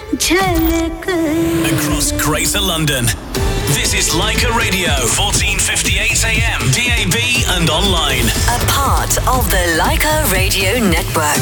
Across Greater London, this is Leica Radio, 1458 AM, DAB and online. A part of the Leica Radio Network.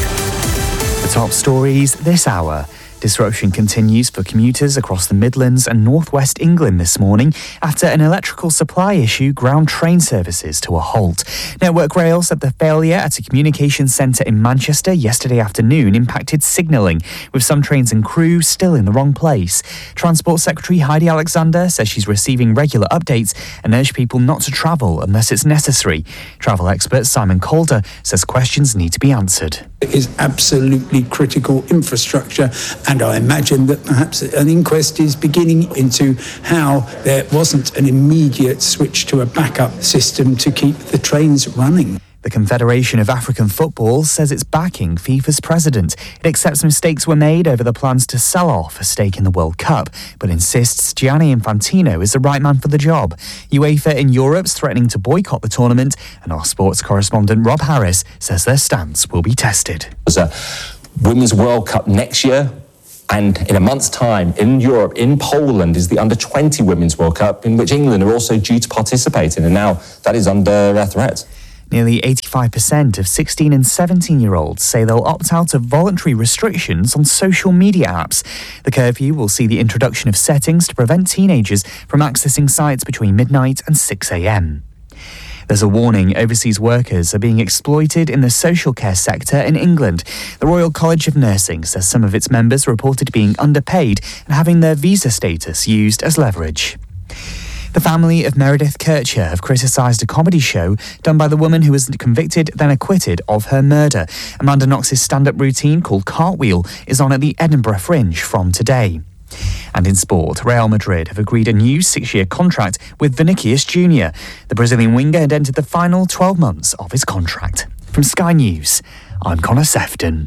The top stories this hour. Disruption continues for commuters across the Midlands and northwest England this morning after an electrical supply issue ground train services to a halt. Network Rail said the failure at a communications centre in Manchester yesterday afternoon impacted signalling, with some trains and crew still in the wrong place. Transport Secretary Heidi Alexander says she's receiving regular updates and urged people not to travel unless it's necessary. Travel expert Simon Calder says questions need to be answered. It is absolutely critical infrastructure, and I imagine that perhaps an inquest is beginning into how there wasn't an immediate switch to a backup system to keep the trains running. The Confederation of African Football says it's backing FIFA's president. It accepts mistakes were made over the plans to sell off a stake in the World Cup, but insists Gianni Infantino is the right man for the job. UEFA in Europe's threatening to boycott the tournament, and our sports correspondent Rob Harris says their stance will be tested. There's a Women's World Cup next year, and in a month's time in Europe, in Poland, is the Under-20 Women's World Cup, in which England are also due to participate in, and now that is under threat. Nearly 85% of 16 and 17-year-olds say they'll opt out of voluntary restrictions on social media apps. The curfew will see the introduction of settings to prevent teenagers from accessing sites between midnight and 6 a.m. There's a warning: overseas workers are being exploited in the social care sector in England. The Royal College of Nursing says some of its members reported being underpaid and having their visa status used as leverage. The family of Meredith Kircher have criticised a comedy show done by the woman who was convicted then acquitted of her murder. Amanda Knox's stand-up routine called Cartwheel is on at the Edinburgh Fringe from today. And in sport, Real Madrid have agreed a new 6-year contract with Vinicius Jr. The Brazilian winger had entered the final 12 months of his contract. From Sky News, I'm Connor Sefton.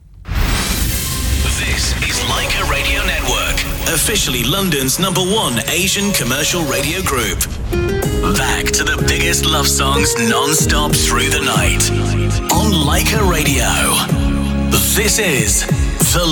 This is Leica Radio Network, officially London's #1 Asian commercial radio group. Back to the biggest love songs non-stop through the night on Leica Radio. This is the